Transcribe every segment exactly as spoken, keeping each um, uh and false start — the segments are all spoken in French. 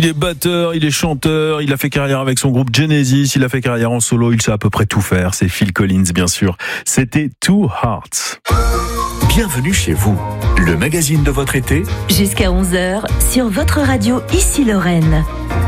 Il est batteur, il est chanteur, il a fait carrière avec son groupe Genesis, il a fait carrière en solo, il sait à peu près tout faire. C'est Phil Collins, bien sûr. C'était Two Hearts. Bienvenue chez vous, le magazine de votre été. Jusqu'à onze heures, sur votre radio, ici Lorraine.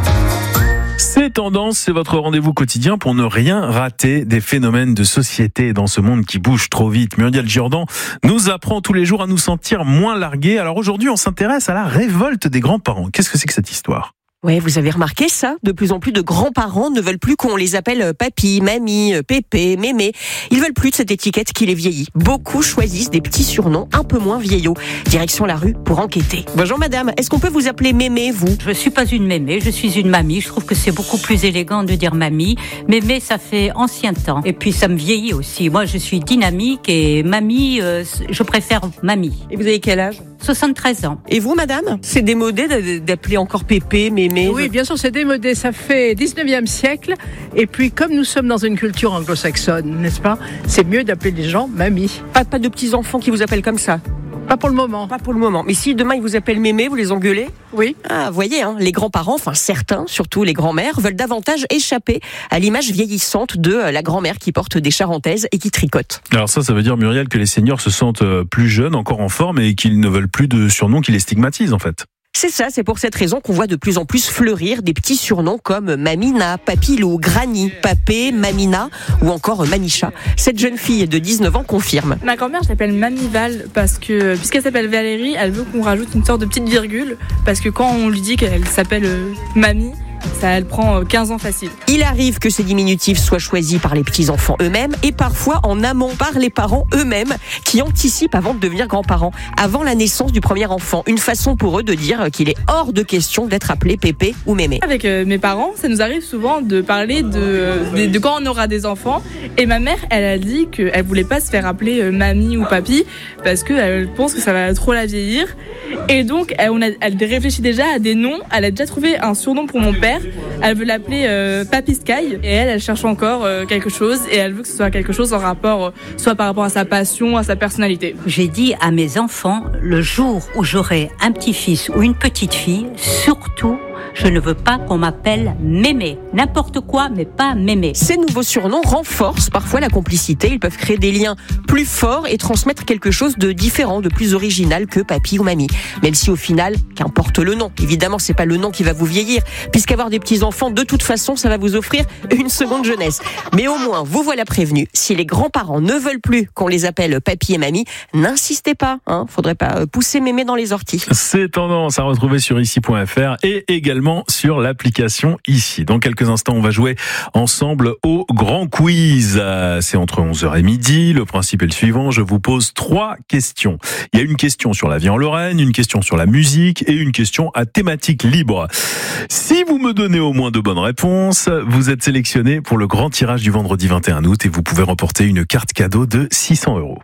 C'est Tendance, c'est votre rendez-vous quotidien pour ne rien rater des phénomènes de société dans ce monde qui bouge trop vite. Muriel Jourdan nous apprend tous les jours à nous sentir moins largués. Alors aujourd'hui, on s'intéresse à la révolte des grands-parents. Qu'est-ce que c'est que cette histoire ? Ouais, vous avez remarqué ça ? De plus en plus de grands-parents ne veulent plus qu'on les appelle papy, mamie, pépé, mémé. Ils veulent plus de cette étiquette qui les vieillit. Beaucoup choisissent des petits surnoms un peu moins vieillots. Direction la rue pour enquêter. Bonjour madame, est-ce qu'on peut vous appeler mémé, vous ? Je suis pas une mémé, je suis une mamie. Je trouve que c'est beaucoup plus élégant de dire mamie. Mémé, ça fait ancien temps. Et puis ça me vieillit aussi. Moi, je suis dynamique et mamie, euh, je préfère mamie. Et vous avez quel âge ? soixante-treize ans. Et vous madame ? C'est démodé d'appeler encore pépé, mémé ? Oui, bien sûr, c'est démodé. Ça fait dix-neuvième siècle. Et puis, comme nous sommes dans une culture anglo-saxonne, n'est-ce pas ? C'est mieux d'appeler les gens mamie. Pas, pas de petits-enfants qui vous appellent comme ça ? Pas pour le moment. Pas pour le moment. Mais si demain ils vous appellent mémé, vous les engueulez ? Oui. Ah, vous voyez, hein, les grands-parents, enfin certains, surtout les grands-mères, veulent davantage échapper à l'image vieillissante de la grand-mère qui porte des charentaises et qui tricote. Alors ça, ça veut dire, Muriel, que les seniors se sentent plus jeunes, encore en forme, et qu'ils ne veulent plus de surnoms qui les stigmatisent, en fait. C'est ça, c'est pour cette raison qu'on voit de plus en plus fleurir des petits surnoms comme Mamina, Papilou, Granny, Papé, Mamina ou encore Manicha. Cette jeune fille de dix-neuf ans confirme. Ma grand-mère, je l'appelle Mamie Val parce que, puisqu'elle s'appelle Valérie, elle veut qu'on rajoute une sorte de petite virgule parce que quand on lui dit qu'elle s'appelle euh, Mamie, ça, elle prend quinze ans facile. Il arrive que ces diminutifs soient choisis par les petits-enfants eux-mêmes et parfois en amont par les parents eux-mêmes qui anticipent avant de devenir grands-parents, avant la naissance du premier enfant. Une façon pour eux de dire qu'il est hors de question d'être appelé pépé ou mémé. Avec euh, mes parents, ça nous arrive souvent de parler de, de, de quand on aura des enfants. Et ma mère, elle a dit qu'elle voulait pas se faire appeler euh, mamie ou papy parce qu'elle pense que ça va trop la vieillir. Et donc, elle, on a, elle réfléchit déjà à des noms. Elle a déjà trouvé un surnom pour mon père. Elle veut l'appeler euh, Papy Sky. Et elle, elle cherche encore euh, quelque chose. Et elle veut que ce soit quelque chose en rapport, euh, soit par rapport à sa passion, à sa personnalité. J'ai dit à mes enfants, le jour où j'aurai un petit-fils ou une petite-fille, surtout, je ne veux pas qu'on m'appelle mémé. N'importe quoi, mais pas mémé. Ces nouveaux surnoms renforcent parfois la complicité. Ils peuvent créer des liens plus forts et transmettre quelque chose de différent, de plus original que papy ou mamie. Même si au final, qu'importe le nom. Évidemment, c'est pas le nom qui va vous vieillir, puisqu'avoir des petits-enfants, de toute façon, ça va vous offrir une seconde jeunesse. Mais au moins, vous voilà prévenus. Si les grands-parents ne veulent plus qu'on les appelle papy et mamie, n'insistez pas. Hein. Faudrait pas pousser mémé dans les orties. C'est Tendance à retrouver sur ici point f r et également sur l'application Ici. Dans quelques instants, on va jouer ensemble au grand quiz. C'est entre onze heures et midi. Le principe est le suivant. Je vous pose trois questions. Il y a une question sur la vie en Lorraine, une question sur la musique et une question à thématique libre. Si vous me donnez au moins deux bonnes réponses, vous êtes sélectionné pour le grand tirage du vendredi vingt et un août et vous pouvez remporter une carte cadeau de six cents euros.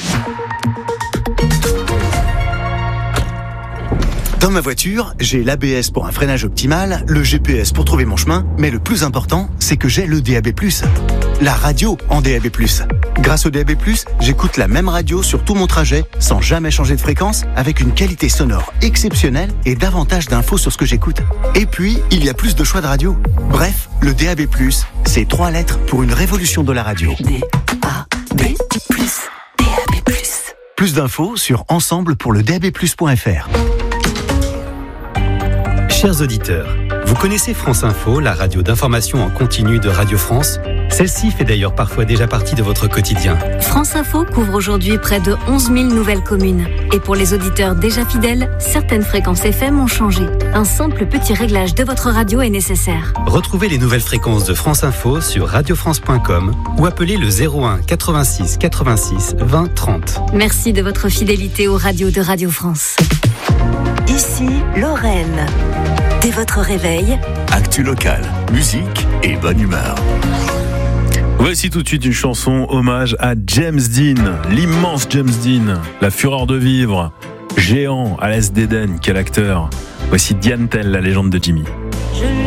Dans ma voiture, j'ai l'A B S pour un freinage optimal, le G P S pour trouver mon chemin, mais le plus important, c'est que j'ai le D A B plus. La radio en D A B plus. Grâce au D A B plus, j'écoute la même radio sur tout mon trajet, sans jamais changer de fréquence, avec une qualité sonore exceptionnelle et davantage d'infos sur ce que j'écoute. Et puis, il y a plus de choix de radio. Bref, le D A B plus, c'est trois lettres pour une révolution de la radio. D A B plus, D A B plus. Plus d'infos sur ensemble pour le D A B plus point f r. Chers auditeurs, vous connaissez France Info, la radio d'information en continu de Radio France ? Celle-ci fait d'ailleurs parfois déjà partie de votre quotidien. France Info couvre aujourd'hui près de onze mille nouvelles communes. Et pour les auditeurs déjà fidèles, certaines fréquences F M ont changé. Un simple petit réglage de votre radio est nécessaire. Retrouvez les nouvelles fréquences de France Info sur radio france point com ou appelez le zéro un quatre-vingt-six quatre-vingt-six vingt trente. Merci de votre fidélité aux radios de Radio France. Ici, Lorraine. Dès votre réveil, Actu locale, musique et bonne humeur. Voici tout de suite une chanson hommage à James Dean, l'immense James Dean, la fureur de vivre, géant à l'Est d'Éden, quel acteur. Voici Diane Tell, la légende de Jimmy.